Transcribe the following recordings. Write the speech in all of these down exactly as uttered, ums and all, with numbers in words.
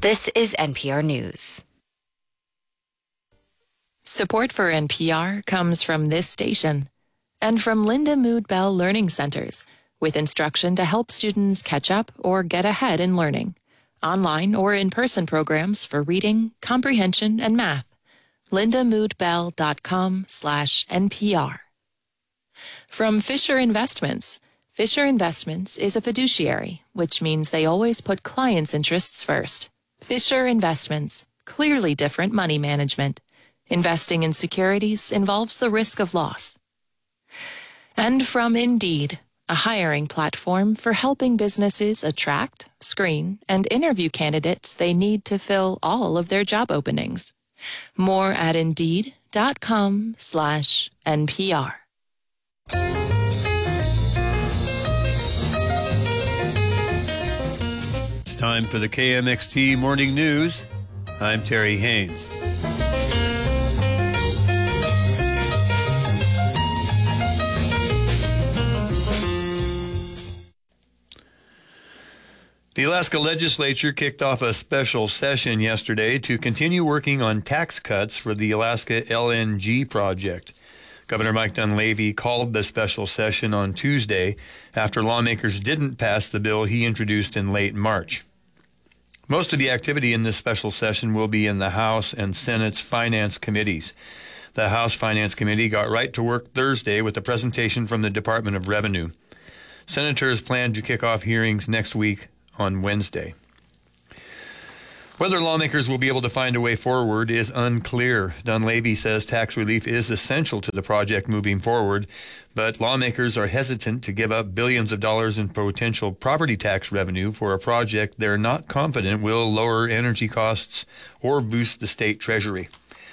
This is N P R News. Support for N P R comes from this station and from Linda Mood Bell Learning Centers, with instruction to help students catch up or get ahead in learning. Online or in-person programs for reading, comprehension, and math. lindamoodbell.com slash NPR. From Fisher Investments. Fisher Investments is a fiduciary, which means they always put clients' interests first. Fisher Investments, clearly different money management. Investing in securities involves the risk of loss. And from Indeed, a hiring platform for helping businesses attract, screen, and interview candidates they need to fill all of their job openings. More at Indeed.com slash NPR. It's time for the K M X T Morning News. I'm Terry Haynes. The Alaska Legislature kicked off a special session yesterday to continue working on tax cuts for the Alaska L N G project. Governor Mike Dunleavy called the special session on Tuesday after lawmakers didn't pass the bill he introduced in late March. Most of the activity in this special session will be in the House and Senate's Finance Committees. The House Finance Committee got right to work Thursday with a presentation from the Department of Revenue. Senators plan to kick off hearings next week on Wednesday. Whether lawmakers will be able to find a way forward is unclear. Dunleavy says tax relief is essential to the project moving forward, but lawmakers are hesitant to give up billions of dollars in potential property tax revenue for a project they're not confident will lower energy costs or boost the state treasury.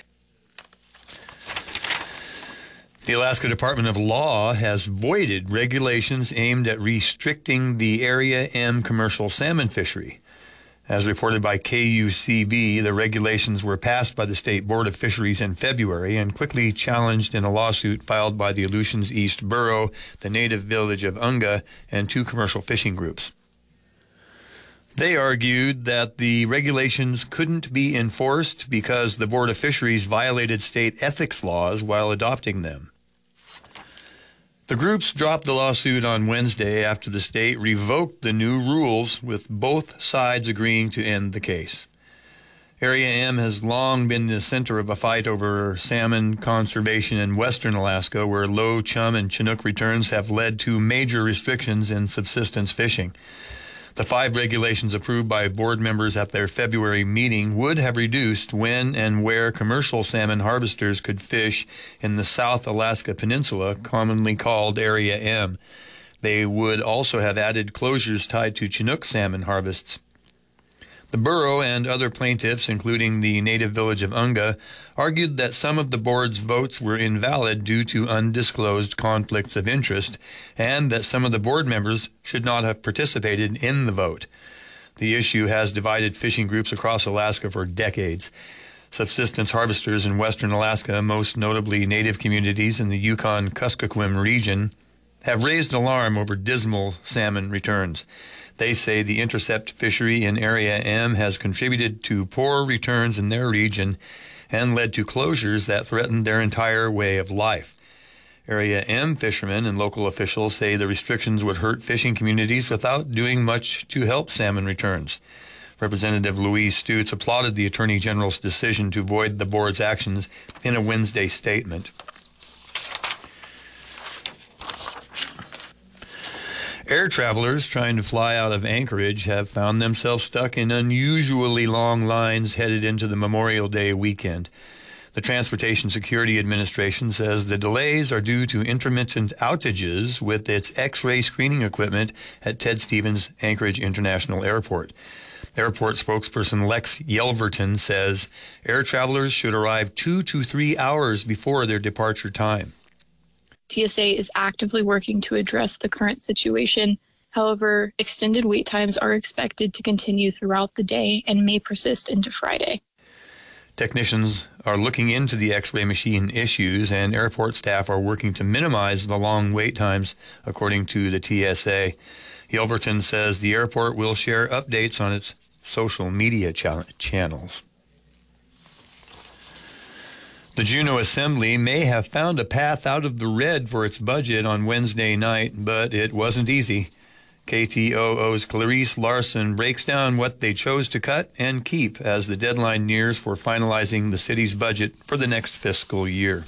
The Alaska Department of Law has voided regulations aimed at restricting the Area M commercial salmon fishery. As reported by K U C B, the regulations were passed by the State Board of Fisheries in February and quickly challenged in a lawsuit filed by the Aleutians East Borough, the native village of Unga, and two commercial fishing groups. They argued that the regulations couldn't be enforced because the Board of Fisheries violated state ethics laws while adopting them. The groups dropped the lawsuit on Wednesday after the state revoked the new rules, with both sides agreeing to end the case. Area M has long been the center of a fight over salmon conservation in western Alaska, where low chum and Chinook returns have led to major restrictions in subsistence fishing. The five regulations approved by board members at their February meeting would have reduced when and where commercial salmon harvesters could fish in the South Alaska Peninsula, commonly called Area M. They would also have added closures tied to Chinook salmon harvests. The borough and other plaintiffs, including the native village of Unga, argued that some of the board's votes were invalid due to undisclosed conflicts of interest, and that some of the board members should not have participated in the vote. The issue has divided fishing groups across Alaska for decades. Subsistence harvesters in western Alaska, most notably native communities in the Yukon-Kuskokwim region, have raised alarm over dismal salmon returns. They say the intercept fishery in Area M has contributed to poor returns in their region and led to closures that threatened their entire way of life. Area M fishermen and local officials say the restrictions would hurt fishing communities without doing much to help salmon returns. Representative Louise Stutz applauded the Attorney General's decision to void the board's actions in a Wednesday statement. Air travelers trying to fly out of Anchorage have found themselves stuck in unusually long lines headed into the Memorial Day weekend. The Transportation Security Administration says the delays are due to intermittent outages with its X-ray screening equipment at Ted Stevens Anchorage International Airport. Airport spokesperson Lex Yelverton says air travelers should arrive two to three hours before their departure time. T S A is actively working to address the current situation. However, extended wait times are expected to continue throughout the day and may persist into Friday. Technicians are looking into the X-ray machine issues, and airport staff are working to minimize the long wait times, according to the T S A. Yelverton says the airport will share updates on its social media cha- channels. The Juneau Assembly may have found a path out of the red for its budget on Wednesday night, but it wasn't easy. K T O O's Clarice Larson breaks down what they chose to cut and keep as the deadline nears for finalizing the city's budget for the next fiscal year.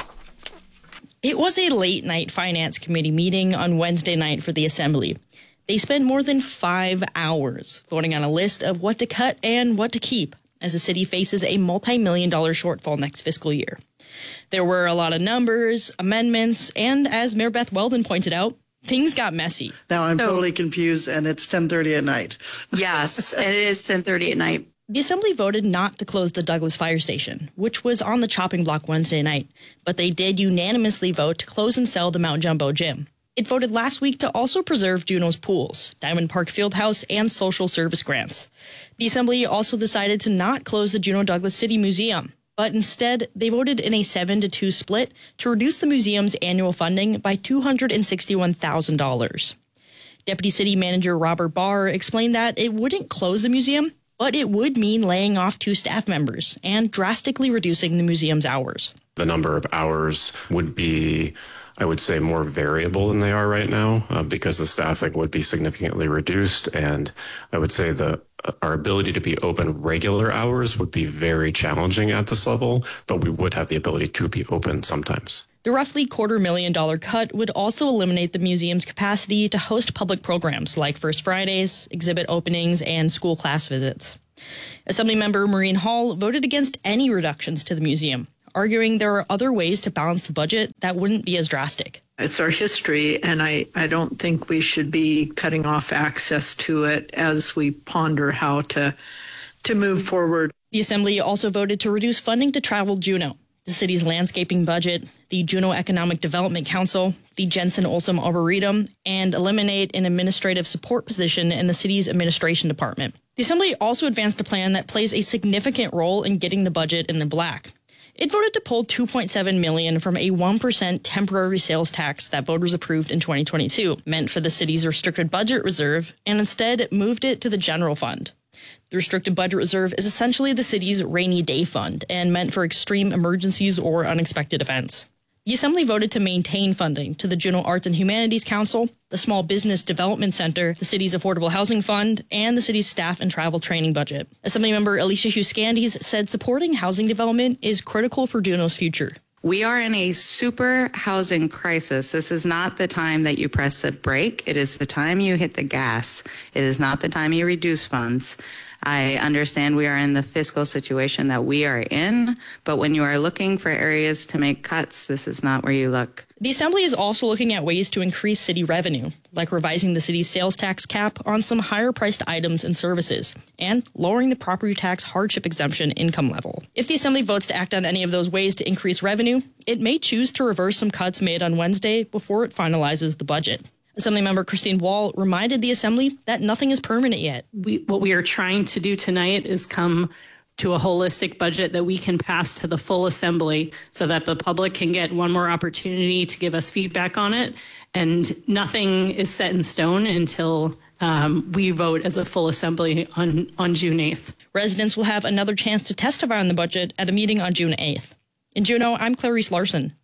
It was a late-night Finance Committee meeting on Wednesday night for the Assembly. They spent more than five hours voting on a list of what to cut and what to keep as the city faces a multi-million dollar shortfall next fiscal year. There were a lot of numbers, amendments, and as Mayor Beth Weldon pointed out, things got messy. Now I'm so, totally confused, and it's ten thirty at night. Yes, and it is ten thirty at night. The Assembly voted not to close the Douglas Fire Station, which was on the chopping block Wednesday night, but they did unanimously vote to close and sell the Mount Jumbo Gym. It voted last week to also preserve Juneau's pools, Diamond Park Fieldhouse, and social service grants. The Assembly also decided to not close the Juneau Douglas City Museum, but instead they voted in a seven to two split to reduce the museum's annual funding by two hundred sixty-one thousand dollars. Deputy City Manager Robert Barr explained that it wouldn't close the museum, but it would mean laying off two staff members and drastically reducing the museum's hours. The number of hours would be, I would say, more variable than they are right now uh, because the staffing would be significantly reduced. And I would say the our ability to be open regular hours would be very challenging at this level, but we would have the ability to be open sometimes. The roughly quarter million dollar cut would also eliminate the museum's capacity to host public programs like First Fridays, exhibit openings, and school class visits. Assemblymember Maureen Hall voted against any reductions to the museum, arguing there are other ways to balance the budget that wouldn't be as drastic. It's our history, and I, I don't think we should be cutting off access to it as we ponder how to to move forward. The Assembly also voted to reduce funding to Travel Juneau, the city's landscaping budget, the Juneau Economic Development Council, the Jensen Olson Arboretum, and eliminate an administrative support position in the city's administration department. The Assembly also advanced a plan that plays a significant role in getting the budget in the black. It voted to pull two point seven million dollars from a one percent temporary sales tax that voters approved in twenty twenty-two, meant for the city's restricted budget reserve, and instead moved it to the general fund. The restricted budget reserve is essentially the city's rainy day fund and meant for extreme emergencies or unexpected events. The Assembly voted to maintain funding to the Juneau Arts and Humanities Council, the Small Business Development Center, the city's Affordable Housing Fund, and the city's staff and travel training budget. Assemblymember Alicia Hughes-Scandies said supporting housing development is critical for Juneau's future. We are in a super housing crisis. This is not the time that you press the brake. It is the time you hit the gas. It is not the time you reduce funds. I understand we are in the fiscal situation that we are in, but when you are looking for areas to make cuts, this is not where you look. The Assembly is also looking at ways to increase city revenue, like revising the city's sales tax cap on some higher-priced items and services, and lowering the property tax hardship exemption income level. If the Assembly votes to act on any of those ways to increase revenue, it may choose to reverse some cuts made on Wednesday before it finalizes the budget. Assemblymember Christine Wall reminded the Assembly that nothing is permanent yet. We, what we are trying to do tonight is come to a holistic budget that we can pass to the full Assembly so that the public can get one more opportunity to give us feedback on it. And nothing is set in stone until um, we vote as a full Assembly on, on June eighth. Residents will have another chance to testify on the budget at a meeting on June eighth. In Juneau, I'm Clarice Larson.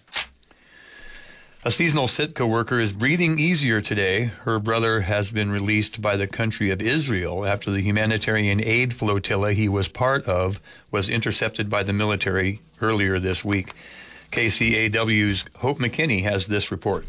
A seasonal Sitka worker is breathing easier today. Her brother has been released by the country of Israel after the humanitarian aid flotilla he was part of was intercepted by the military earlier this week. K C A W's Hope McKinney has this report.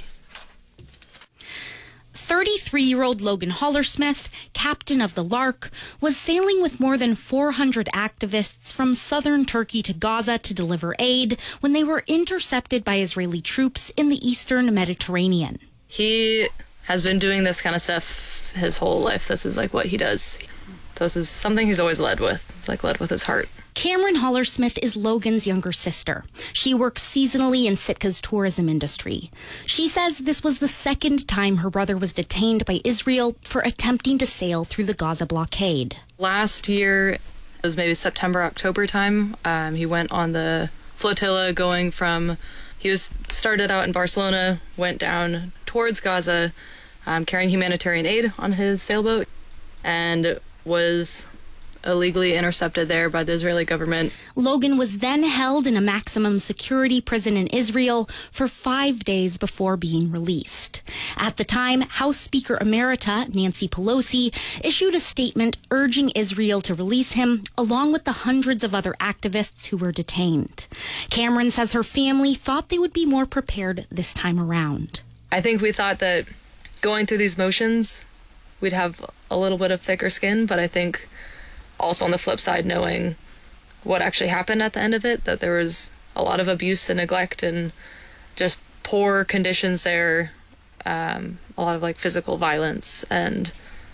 thirty-three-year-old Logan Hollersmith, captain of the Lark, was sailing with more than four hundred activists from southern Turkey to Gaza to deliver aid when they were intercepted by Israeli troops in the eastern Mediterranean. He has been doing this kind of stuff his whole life. This is like what he does. This is something he's always led with. It's like led with his heart. Cameron Hollersmith is Logan's younger sister. She works seasonally in Sitka's tourism industry. She says this was the second time her brother was detained by Israel for attempting to sail through the Gaza blockade. Last year, it was maybe September, October time. Um, he went on the flotilla going from, he was started out in Barcelona, went down towards Gaza, um, carrying humanitarian aid on his sailboat. And was illegally intercepted there by the Israeli government. Logan was then held in a maximum security prison in Israel for five days before being released. At the time, House Speaker Emerita Nancy Pelosi issued a statement urging Israel to release him, along with the hundreds of other activists who were detained. Cameron says her family thought they would be more prepared this time around. I think we thought that going through these motions, we'd have a little bit of thicker skin, but I think also on the flip side, knowing what actually happened at the end of it, that there was a lot of abuse and neglect and just poor conditions there, um, a lot of like physical violence. And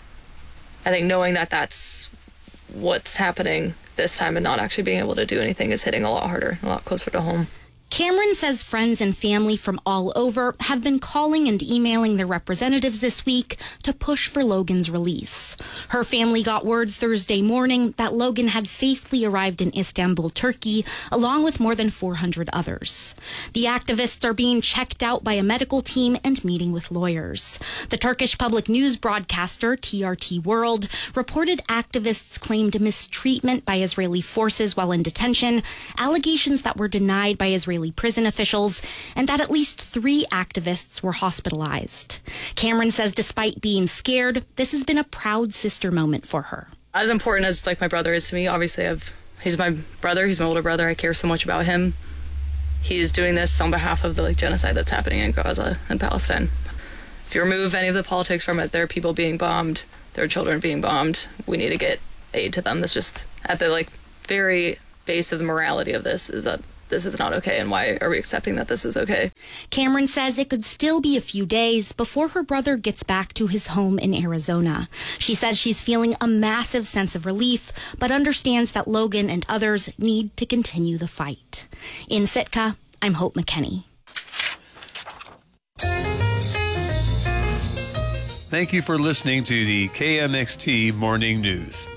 I think knowing that that's what's happening this time and not actually being able to do anything is hitting a lot harder, a lot closer to home. Cameron says friends and family from all over have been calling and emailing their representatives this week to push for Logan's release. Her family got word Thursday morning that Logan had safely arrived in Istanbul, Turkey, along with more than four hundred others. The activists are being checked out by a medical team and meeting with lawyers. The Turkish public news broadcaster T R T World reported activists claimed mistreatment by Israeli forces while in detention, allegations that were denied by Israeli prison officials, and that at least three activists were hospitalized. Cameron says despite being scared, this has been a proud sister moment for her. As important as like my brother is to me, obviously I've he's my brother, he's my older brother, I care so much about him. He is doing this on behalf of the like genocide that's happening in Gaza and Palestine. If you remove any of the politics from it, there are people being bombed, there are children being bombed. We need to get aid to them. That's just at the like very base of the morality of this is that this is not okay, and why are we accepting that this is okay? Cameron says it could still be a few days before her brother gets back to his home in Arizona. She says she's feeling a massive sense of relief, but understands that Logan and others need to continue the fight. In Sitka, I'm Hope McKenney. Thank you for listening to the K M X T Morning News.